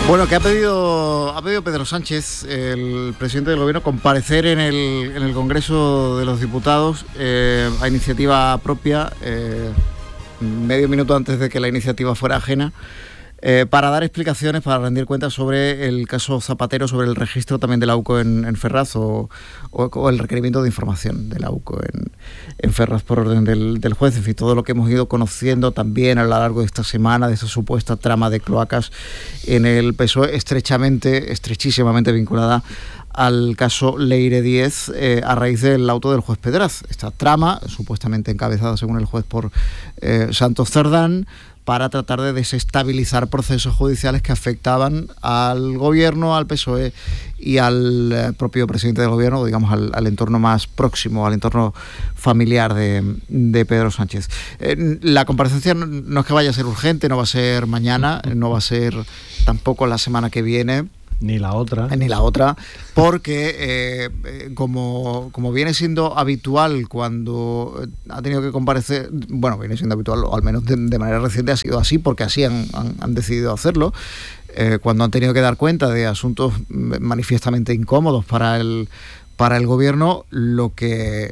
Bueno, que ha pedido Pedro Sánchez, el presidente del gobierno, comparecer en el Congreso de los Diputados a iniciativa propia, medio minuto antes de que la iniciativa fuera ajena, para dar explicaciones, para rendir cuentas sobre el caso Zapatero, sobre el registro también de la UCO en Ferraz o el requerimiento de información de la UCO en Ferraz por orden del juez. En fin, todo lo que hemos ido conociendo también a lo largo de esta semana, de esa supuesta trama de cloacas en el PSOE, estrechísimamente vinculada al caso Leire Díez, a raíz del auto del juez Pedraz. Esta trama, supuestamente encabezada, según el juez, por Santos Cerdán, para tratar de desestabilizar procesos judiciales que afectaban al gobierno, al PSOE y al propio presidente del gobierno, digamos al entorno más próximo, al entorno familiar de Pedro Sánchez. La comparecencia no es que vaya a ser urgente, no va a ser mañana, no va a ser tampoco la semana que viene. Ni la otra, porque como viene siendo habitual cuando ha tenido que comparecer, bueno, viene siendo habitual, o al menos de manera reciente ha sido así, porque así han decidido hacerlo, cuando han tenido que dar cuenta de asuntos manifiestamente incómodos para el gobierno, lo que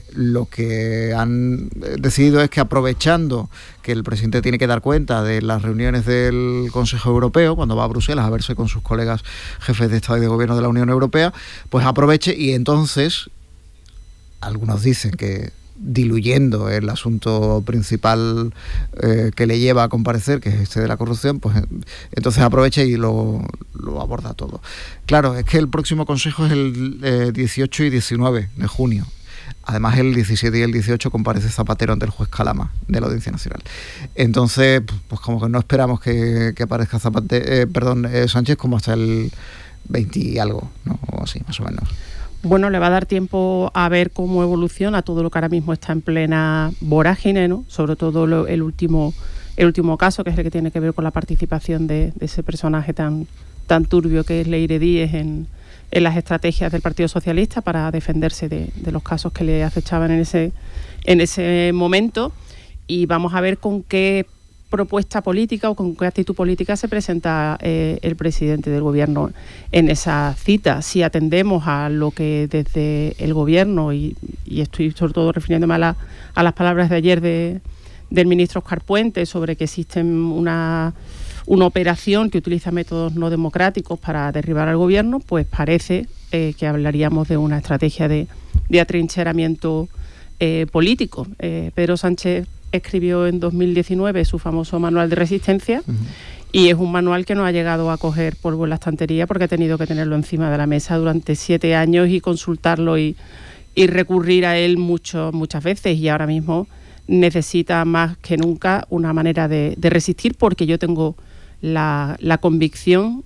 han decidido es que, aprovechando que el presidente tiene que dar cuenta de las reuniones del Consejo Europeo, cuando va a Bruselas a verse con sus colegas jefes de Estado y de Gobierno de la Unión Europea, pues aproveche y entonces, algunos dicen que diluyendo el asunto principal que le lleva a comparecer, que es este de la corrupción, pues entonces aprovecha y lo aborda todo. Claro, es que el próximo consejo es el 18 y 19 de junio. Además, el 17 y el 18 comparece Zapatero ante el juez Calama de la Audiencia Nacional. Entonces, pues como que no esperamos que aparezca Sánchez como hasta el 20 y algo, ¿no? O así, más o menos. Bueno, le va a dar tiempo a ver cómo evoluciona todo lo que ahora mismo está en plena vorágine, ¿no? Sobre todo el último caso, que es el que tiene que ver con la participación de ese personaje tan turbio que es Leire Díez en las estrategias del Partido Socialista para defenderse de los casos que le acechaban en ese momento. Y vamos a ver con qué propuesta política o con qué actitud política se presenta el presidente del gobierno en esa cita. Si atendemos a lo que desde el gobierno, y estoy sobre todo refiriéndome a las palabras de ayer del ministro Óscar Puente sobre que existe una operación que utiliza métodos no democráticos para derribar al gobierno, pues parece que hablaríamos de una estrategia de atrincheramiento político. Pedro Sánchez escribió en 2019 su famoso manual de resistencia, y es un manual que no ha llegado a coger polvo en la estantería porque ha tenido que tenerlo encima de la mesa durante 7 años y consultarlo y recurrir a él muchas veces, y ahora mismo necesita más que nunca una manera de resistir, porque yo tengo la convicción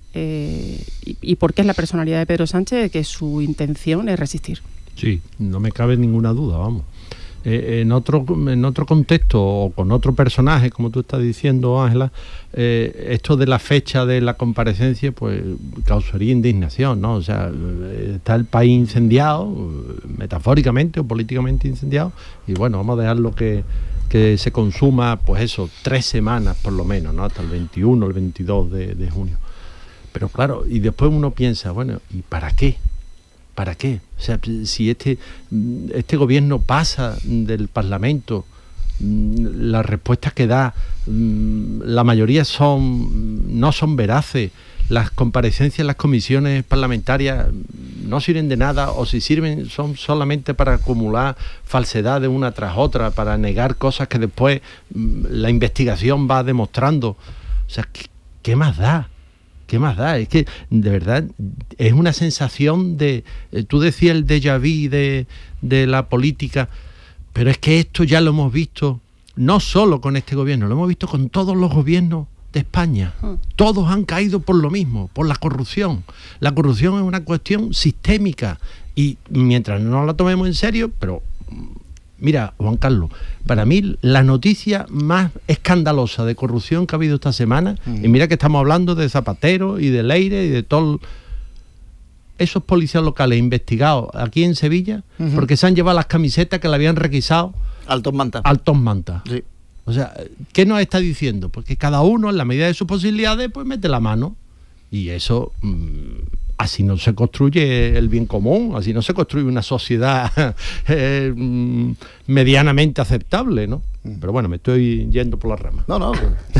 y porque es la personalidad de Pedro Sánchez, de que su intención es resistir. Sí, no me cabe ninguna duda, vamos. En otro contexto o con otro personaje, como tú estás diciendo, Ángela, esto de la fecha de la comparecencia pues causaría indignación, ¿no? O sea, está el país incendiado, metafóricamente o políticamente incendiado, y bueno, vamos a dejarlo que se consuma, pues eso, 3 semanas por lo menos, ¿no? Hasta el 21, el 22 de junio. Pero claro, y después uno piensa, bueno, ¿y para qué? ¿Para qué? O sea, si este gobierno pasa del Parlamento, las respuestas que da, la mayoría no son veraces, las comparecencias en las comisiones parlamentarias no sirven de nada, o si sirven son solamente para acumular falsedades una tras otra, para negar cosas que después la investigación va demostrando. O sea, ¿qué más da? ¿Qué más da? Es que, de verdad, es una sensación de... Tú decías el déjà vu de la política, pero es que esto ya lo hemos visto, no solo con este gobierno, lo hemos visto con todos los gobiernos de España. Todos han caído por lo mismo, por la corrupción. La corrupción es una cuestión sistémica, y mientras no la tomemos en serio, pero... Mira, Juan Carlos, para mí la noticia más escandalosa de corrupción que ha habido esta semana, y mira que estamos hablando de Zapatero y de Leire y de todos esos policías locales investigados aquí en Sevilla, porque se han llevado las camisetas que le habían requisado Altos Manta. Sí. O sea, ¿qué nos está diciendo? Porque cada uno, en la medida de sus posibilidades, pues mete la mano. Y eso, así no se construye el bien común, así no se construye una sociedad medianamente aceptable, ¿no? Pero bueno, me estoy yendo por las ramas. No,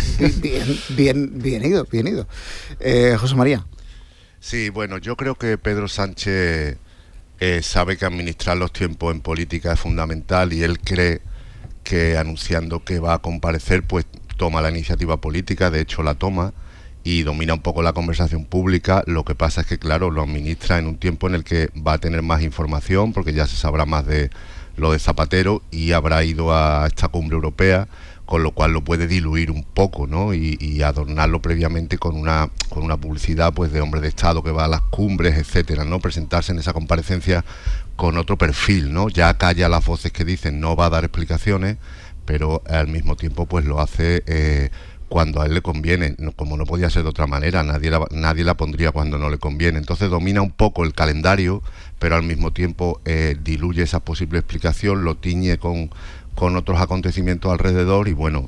bien ido. José María. Sí, bueno, yo creo que Pedro Sánchez sabe que administrar los tiempos en política es fundamental, y él cree que anunciando que va a comparecer, pues toma la iniciativa política, de hecho la toma, y domina un poco la conversación pública. Lo que pasa es que, claro, lo administra en un tiempo en el que va a tener más información, porque ya se sabrá más de lo de Zapatero y habrá ido a esta cumbre europea, con lo cual lo puede diluir un poco, ¿no? Y adornarlo previamente con una publicidad, pues, de hombre de Estado que va a las cumbres, etcétera, ¿no? Presentarse en esa comparecencia con otro perfil, ¿no? Ya calla las voces que dicen no va a dar explicaciones, pero al mismo tiempo pues lo hace cuando a él le conviene, como no podía ser de otra manera. Nadie la pondría cuando no le conviene. Entonces domina un poco el calendario, pero al mismo tiempo diluye esa posible explicación, lo tiñe con otros acontecimientos alrededor, y bueno,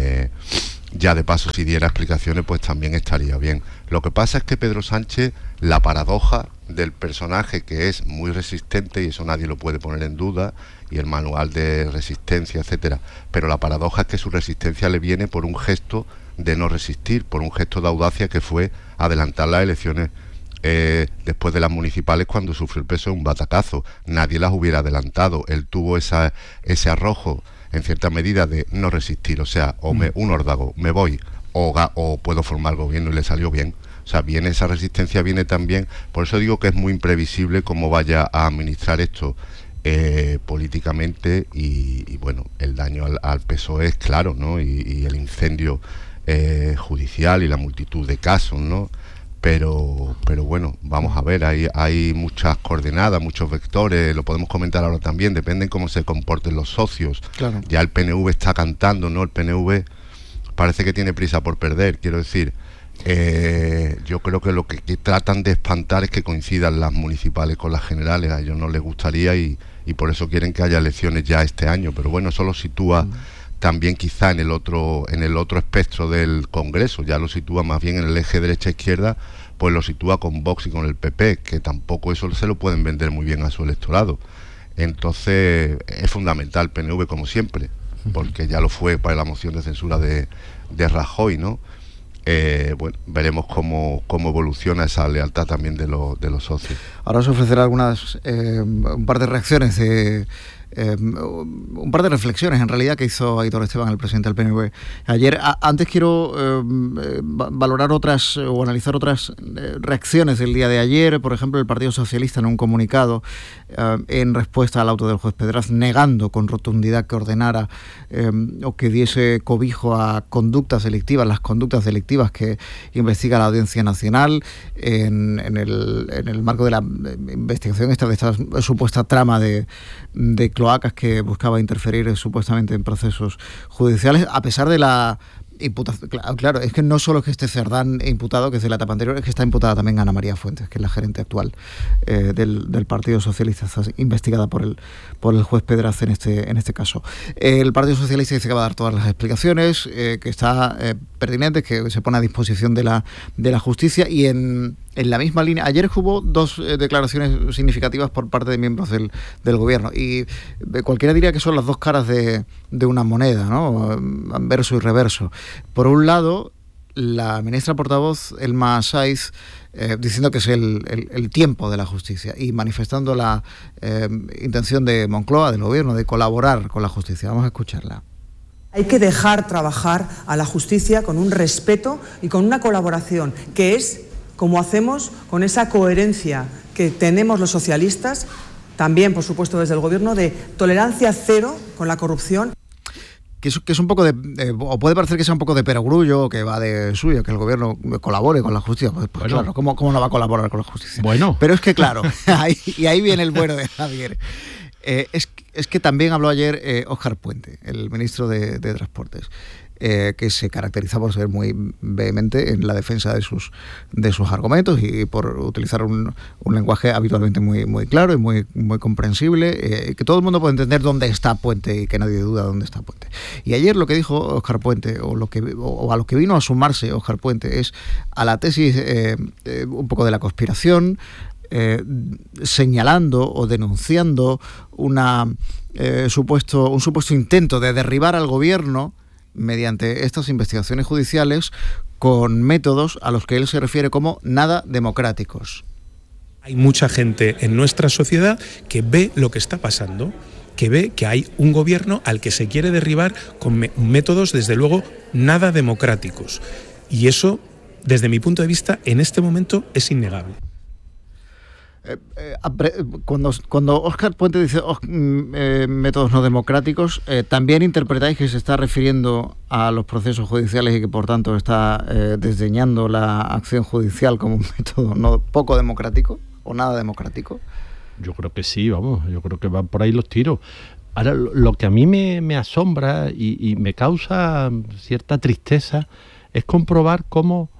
ya de paso, si diera explicaciones, pues también estaría bien. Lo que pasa es que Pedro Sánchez, la paradoja del personaje, que es muy resistente, y eso nadie lo puede poner en duda, y el manual de resistencia, etcétera, pero la paradoja es que su resistencia le viene por un gesto de no resistir, por un gesto de audacia, que fue adelantar las elecciones después de las municipales, cuando sufrió el peso de un batacazo. Nadie las hubiera adelantado. Él tuvo ese arrojo, en cierta medida, de no resistir, o sea, un órdago, me voy, o puedo formar gobierno, y le salió bien. O sea, viene esa resistencia, viene también, por eso digo que es muy imprevisible cómo vaya a administrar esto políticamente, y bueno, el daño al PSOE es claro, ¿no? Y el incendio judicial y la multitud de casos, ¿no? Pero bueno, vamos a ver, hay muchas coordenadas, muchos vectores, lo podemos comentar ahora también, depende de cómo se comporten los socios. Claro. Ya el PNV está cantando, ¿no? El PNV parece que tiene prisa por perder, quiero decir. Yo creo que lo que tratan de espantar es que coincidan las municipales con las generales. A ellos no les gustaría, y por eso quieren que haya elecciones ya este año, pero bueno, eso lo sitúa también quizá en el otro espectro del Congreso, ya lo sitúa más bien en el eje derecha-izquierda, pues lo sitúa con Vox y con el PP, que tampoco eso se lo pueden vender muy bien a su electorado. Entonces es fundamental el PNV, como siempre, porque ya lo fue para la moción de censura de Rajoy, ¿no? Bueno, veremos cómo evoluciona esa lealtad también de los socios. Ahora os ofreceré un par de reacciones un par de reflexiones en realidad que hizo Aitor Esteban, el presidente del PNV ayer. Antes quiero valorar otras o analizar otras reacciones del día de ayer. Por ejemplo, el Partido Socialista, en un comunicado en respuesta al auto del juez Pedraz, negando con rotundidad que ordenara o que diese cobijo a conductas delictivas, las conductas delictivas que investiga la Audiencia Nacional en el marco de la investigación de esta supuesta trama de cloacas que buscaba interferir supuestamente en procesos judiciales, a pesar de la imputación. Claro, es que no solo es que esté Cerdán imputado, que es de la etapa anterior, es que está imputada también Ana María Fuentes, que es la gerente actual del Partido Socialista, está investigada por el juez Pedraz en este caso. El Partido Socialista dice que va a dar todas las explicaciones, que está pertinente, que se pone a disposición de la justicia, y en la misma línea, ayer hubo dos declaraciones significativas por parte de miembros del gobierno, y cualquiera diría que son las dos caras de una moneda, ¿no? Verso y reverso. Por un lado, la ministra portavoz, Elma Saiz, diciendo que es el tiempo de la justicia, y manifestando la intención de Moncloa, del gobierno, de colaborar con la justicia. Vamos a escucharla. Hay que dejar trabajar a la justicia con un respeto y con una colaboración, que es como hacemos con esa coherencia que tenemos los socialistas, también, por supuesto, desde el gobierno, de tolerancia cero con la corrupción. Que es un poco o puede parecer que sea un poco de perogrullo, que va de suyo, que el gobierno colabore con la justicia. Pues bueno, claro, ¿cómo no va a colaborar con la justicia? Bueno. Pero es que claro, ahí viene el bueno de Javier. Es que también habló ayer Óscar Puente, el ministro de Transportes. que se caracteriza por ser muy vehemente en la defensa de sus argumentos y por utilizar un lenguaje habitualmente muy claro y muy comprensible, que todo el mundo puede entender dónde está Puente y que nadie duda dónde está Puente. Y ayer lo que dijo Óscar Puente, o a lo que vino a sumarse Óscar Puente, es a la tesis un poco de la conspiración, señalando o denunciando un supuesto intento de derribar al gobierno mediante estas investigaciones judiciales con métodos a los que él se refiere como nada democráticos. Hay mucha gente en nuestra sociedad que ve lo que está pasando, que ve que hay un gobierno al que se quiere derribar con métodos, desde luego, nada democráticos. Y eso, desde mi punto de vista, en este momento es innegable. Cuando Óscar Puente dice métodos no democráticos, ¿también interpretáis que se está refiriendo a los procesos judiciales y que por tanto está desdeñando la acción judicial como un método poco democrático o nada democrático? Yo creo que sí, yo creo que van por ahí los tiros. Ahora, lo que a mí me asombra y me causa cierta tristeza es comprobar cómo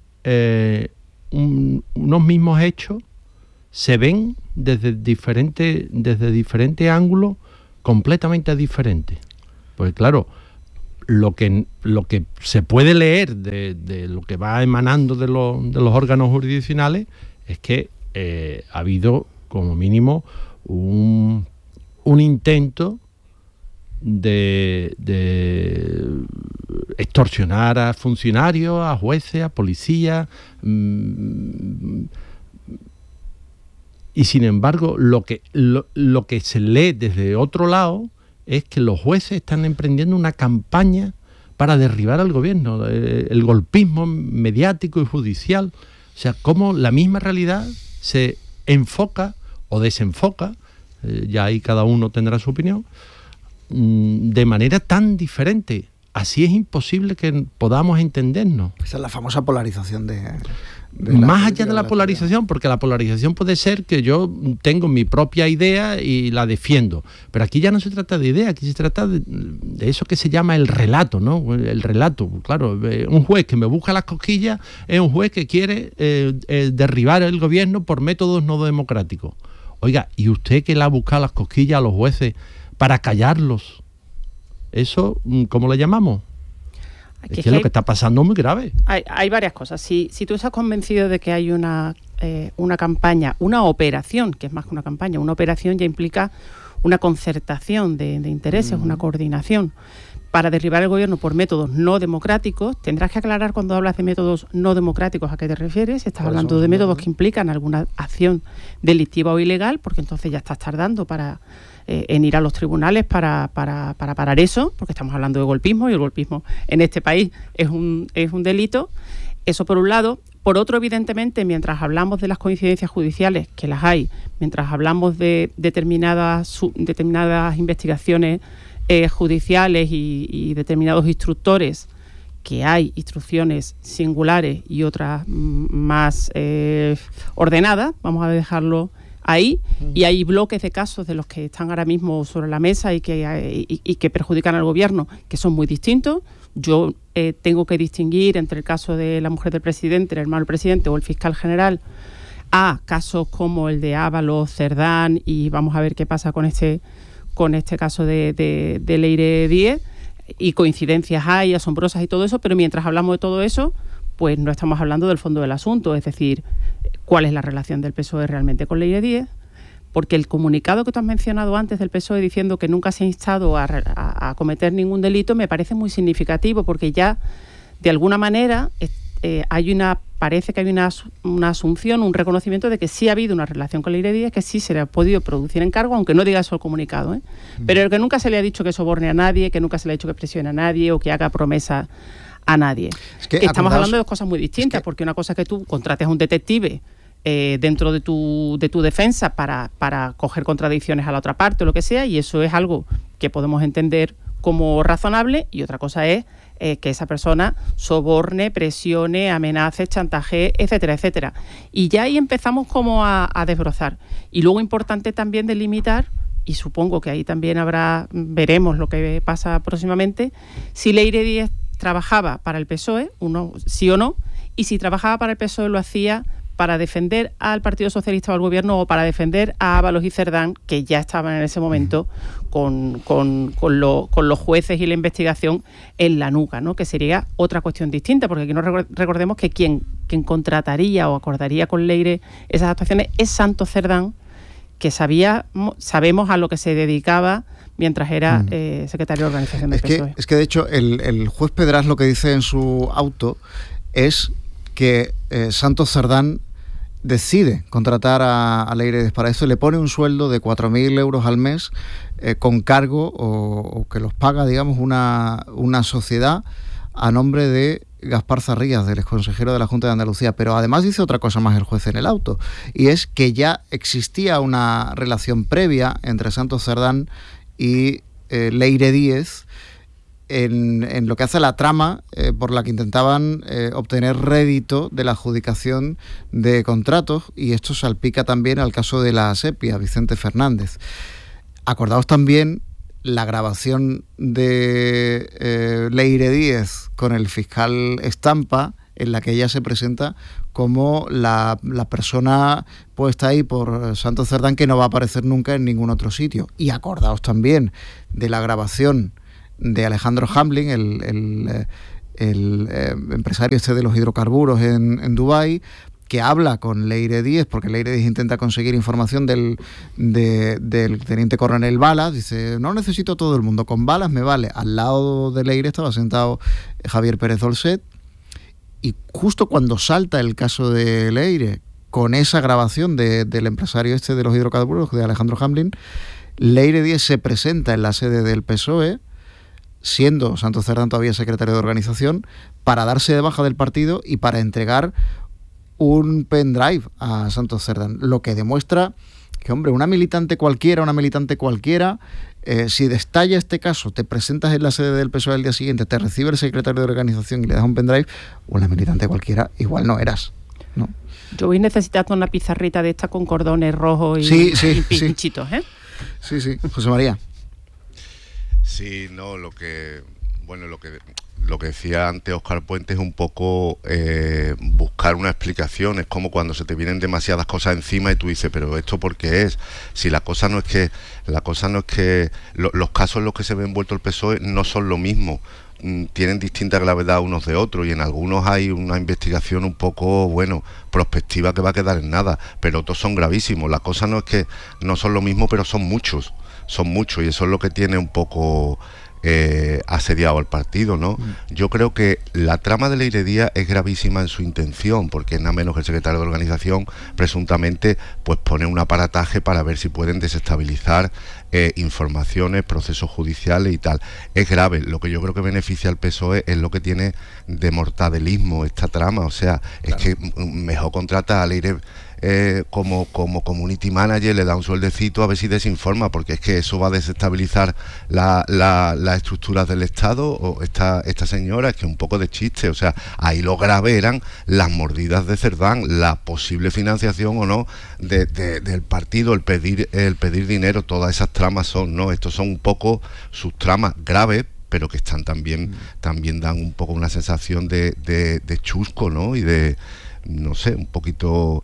unos mismos hechos se ven desde diferentes ángulos completamente diferentes. Pues claro, lo que se puede leer de lo que va emanando de los órganos jurisdiccionales es que ha habido como mínimo un intento de extorsionar a funcionarios, a jueces, a policías, y sin embargo lo que se lee desde otro lado es que los jueces están emprendiendo una campaña para derribar al gobierno, el golpismo mediático y judicial. O sea, cómo la misma realidad se enfoca o desenfoca, ya ahí cada uno tendrá su opinión, de manera tan diferente. Así es imposible que podamos entendernos. Esa es la famosa polarización más allá de la polarización, porque la polarización puede ser que yo tengo mi propia idea y la defiendo, pero aquí ya no se trata de idea, aquí se trata de eso que se llama el relato, ¿no? El relato, claro, un juez que me busca las cosquillas es un juez que quiere derribar el gobierno por métodos no democráticos. Oiga, ¿y usted que le ha buscado las cosquillas a los jueces para callarlos? ¿Eso cómo le llamamos? Es que lo que está pasando es muy grave. Hay varias cosas. Si tú estás convencido de que hay una campaña, una operación, que es más que una campaña, una operación ya implica una concertación de intereses, una coordinación para derribar el gobierno por métodos no democráticos, tendrás que aclarar cuando hablas de métodos no democráticos a qué te refieres. Estás hablando de métodos que implican alguna acción delictiva o ilegal, porque entonces ya estás tardando en ir a los tribunales para parar eso, porque estamos hablando de golpismo y el golpismo en este país es un delito. Eso por un lado. Por otro, evidentemente, mientras hablamos de las coincidencias judiciales, que las hay, mientras hablamos de determinadas investigaciones judiciales y determinados instructores, que hay instrucciones singulares y otras más ordenadas, vamos a dejarlo ahí, y hay bloques de casos de los que están ahora mismo sobre la mesa y que perjudican al gobierno, que son muy distintos. Yo tengo que distinguir entre el caso de la mujer del presidente, el hermano del presidente o el fiscal general, a casos como el de Ábalos, Cerdán, y vamos a ver qué pasa con este caso de Leire Díez, y coincidencias hay asombrosas y todo eso, pero mientras hablamos de todo eso, pues no estamos hablando del fondo del asunto, es decir, cuál es la relación del PSOE realmente con Leire Díez, porque el comunicado que tú has mencionado antes del PSOE diciendo que nunca se ha instado a cometer ningún delito me parece muy significativo, porque ya de alguna manera parece que hay una asunción, un reconocimiento de que sí ha habido una relación con Leire Díez, que sí se le ha podido producir encargo, aunque no diga eso el comunicado, ¿eh? Pero que nunca se le ha dicho que soborne a nadie, que nunca se le ha dicho que presione a nadie o que haga promesas a nadie. Estamos hablando de dos cosas muy distintas, porque una cosa es que tú contrates a un detective dentro de tu defensa para coger contradicciones a la otra parte o lo que sea, y eso es algo que podemos entender como razonable, y otra cosa es que esa persona soborne, presione, amenace, chantaje, etcétera, etcétera. Y ya ahí empezamos como a desbrozar. Y luego importante también delimitar, y supongo que ahí también veremos lo que pasa próximamente, si Leire Díez trabajaba para el PSOE, uno sí o no, y si trabajaba para el PSOE lo hacía para defender al Partido Socialista o al Gobierno, o para defender a Ábalos y Cerdán, que ya estaban en ese momento con los jueces y la investigación en la nuca, ¿no? Que sería otra cuestión distinta, porque aquí no recordemos que quien contrataría o acordaría con Leire esas actuaciones es Santos Cerdán, que sabemos a lo que se dedicaba mientras era secretario de organización del PSOE. Es que de hecho el juez Pedrás lo que dice en su auto es que Santos Cerdán decide contratar a Leire para eso, le pone un sueldo de 4.000 euros al mes con cargo o que los paga, digamos, una sociedad a nombre de Gaspar Zarrías, del exconsejero de la Junta de Andalucía. Pero además dice otra cosa más el juez en el auto, y es que ya existía una relación previa entre Santos Cerdán y Leire Díez en lo que hace a la trama por la que intentaban obtener rédito de la adjudicación de contratos, y esto salpica también al caso de la Sepia, Vicente Fernández. Acordaos también la grabación de Leire Díez con el fiscal Estampa, en la que ella se presenta como la persona puesta ahí por Santos Cerdán que no va a aparecer nunca en ningún otro sitio. Y acordaos también de la grabación de Alejandro Hamblin, el empresario este de los hidrocarburos en Dubái, que habla con Leire Díez, porque Leire Díez intenta conseguir información del teniente coronel Balas. Dice, no necesito todo el mundo, con Balas me vale. Al lado de Leire estaba sentado Javier Pérez Dolcet, y justo cuando salta el caso de Leire, con esa grabación del empresario este de los hidrocarburos, de Alejandro Hamblin, Leire Díez se presenta en la sede del PSOE, siendo Santos Cerdán todavía secretario de organización, para darse de baja del partido y para entregar un pendrive a Santos Cerdán, lo que demuestra que, hombre, una militante cualquiera, si destalla este caso, te presentas en la sede del PSOE al día siguiente, te recibe el secretario de organización y le das un pendrive, una militante cualquiera igual no eras, ¿no? Yo voy necesitando una pizarrita de esta con cordones rojos y pinchitos, ¿eh? Sí, José María. Sí, no, lo que decía antes Óscar Puente es un poco buscar una explicación. Es como cuando se te vienen demasiadas cosas encima y tú dices, pero ¿esto por qué es? Si la cosa no es que los casos en los que se ve envuelto el PSOE no son lo mismo, tienen distinta gravedad unos de otros, y en algunos hay una investigación un poco, prospectiva, que va a quedar en nada, pero otros son gravísimos. La cosa no es que no son lo mismo, pero son muchos, y eso es lo que tiene un poco asediado al partido, ¿no? Yo creo que la trama de Leire Díaz es gravísima en su intención, porque es nada menos que el secretario de organización presuntamente pues pone un aparataje para ver si pueden desestabilizar informaciones, procesos judiciales y tal. Es grave. Lo que yo creo que beneficia al PSOE es lo que tiene de mortadelismo esta trama. O sea, claro, es que mejor contrata a Leire como community manager, le da un sueldecito a ver si desinforma, porque es que eso va a desestabilizar las estructuras del Estado. O esta señora, es que un poco de chiste. O sea, ahí lo grave eran las mordidas de Cerdán, la posible financiación o no del partido, el pedir dinero. Todas esas tramas son, ¿no? Estos son un poco sus tramas graves, pero que están también dan un poco una sensación de chusco, ¿no? Y de, no sé, un poquito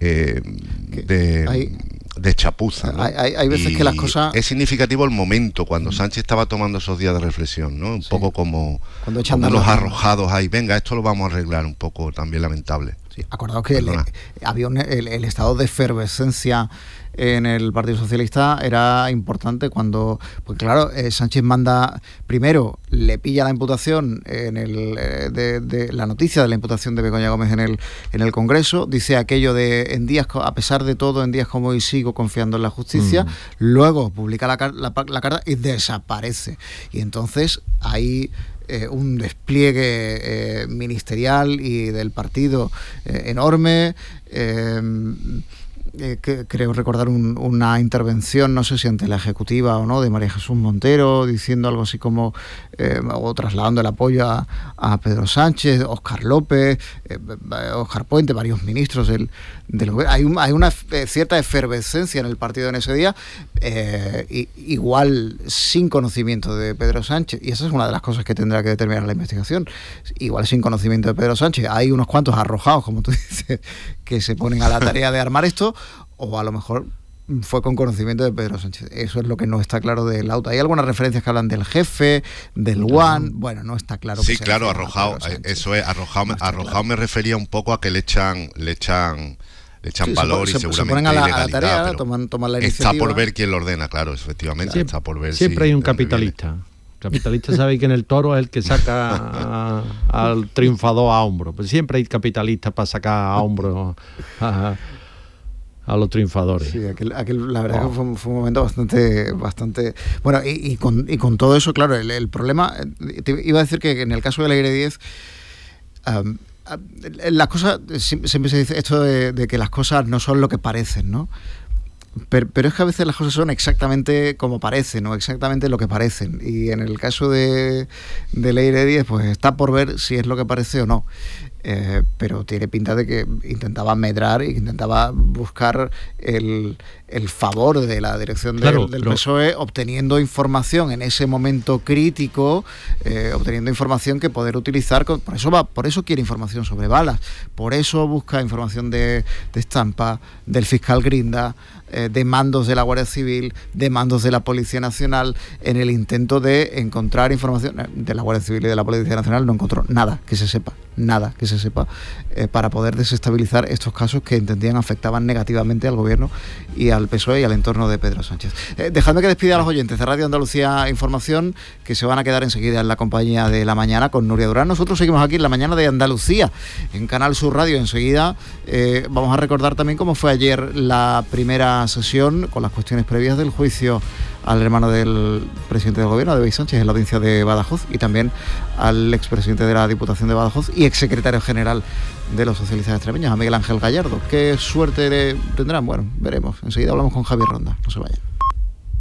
de chapuza, ¿no? Hay veces que las cosas... Es significativo el momento cuando Sánchez estaba tomando esos días de reflexión, ¿no? Un poco como los arrojados ahí, venga, esto lo vamos a arreglar, un poco también lamentable. Sí, acordaos que había el estado de efervescencia en el Partido Socialista era importante cuando, pues claro, Sánchez manda, primero le pilla la imputación de la noticia de la imputación de Begoña Gómez en el Congreso, dice aquello de a pesar de todo, en días como hoy sigo confiando en la justicia, luego publica la carta y desaparece, y entonces hay un despliegue ministerial y del partido enorme, creo recordar una intervención, no sé si ante la Ejecutiva o no, de María Jesús Montero, diciendo algo así como, o trasladando el apoyo a Pedro Sánchez, Óscar López, Óscar Puente, varios ministros del gobierno. Hay una cierta efervescencia en el partido en ese día, igual sin conocimiento de Pedro Sánchez, y esa es una de las cosas que tendrá que determinar la investigación. Igual sin conocimiento de Pedro Sánchez hay unos cuantos arrojados, como tú dices, que se ponen a la tarea de armar esto, o a lo mejor fue con conocimiento de Pedro Sánchez. Eso es lo que no está claro de Lauta. Hay algunas referencias que hablan del jefe, del One. Bueno, no está claro. Sí, claro, arrojado. Eso es, arrojado me refería un poco a que le echan valor y seguramente se ponen a la tarea, pero toman la iniciativa. Está por ver quién lo ordena, claro, efectivamente. Siempre, está por ver siempre hay un capitalista. Capitalista sabe que en el toro es el que saca al triunfador a hombro. Pues siempre hay capitalistas para sacar a hombro a los triunfadores. Sí, la verdad que fue un momento bastante bueno, y con todo eso, claro, el problema, te iba a decir que en el caso del Aire 10, las cosas, siempre se dice esto de que las cosas no son lo que parecen, ¿no? Pero es que a veces las cosas son exactamente como parecen, o exactamente lo que parecen. Y en el caso del Aire 10, pues está por ver si es lo que parece o no. Pero tiene pinta de que intentaba medrar y intentaba buscar el favor de la dirección del PSOE, obteniendo información en ese momento crítico, obteniendo información que poder utilizar. Por eso quiere información sobre balas, por eso busca información de Estampa, del fiscal Grinda, de mandos de la Guardia Civil, de mandos de la Policía Nacional, en el intento de encontrar información. De la Guardia Civil y de la Policía Nacional no encontró nada que se sepa, para poder desestabilizar estos casos que entendían afectaban negativamente al gobierno y al PSOE y al entorno de Pedro Sánchez. Dejadme que despida a los oyentes de Radio Andalucía Información, que se van a quedar enseguida en la compañía de La Mañana con Nuria Durán. Nosotros seguimos aquí en La Mañana de Andalucía, en Canal Sur Radio. Enseguida vamos a recordar también cómo fue ayer la primera sesión con las cuestiones previas del juicio al hermano del presidente del gobierno, David Sánchez, en la audiencia de Badajoz, y también al expresidente de la Diputación de Badajoz y exsecretario general de los socialistas extremeños, a Miguel Ángel Gallardo. ¿Qué suerte tendrán? Bueno, veremos. Enseguida hablamos con Javier Ronda. No se vayan.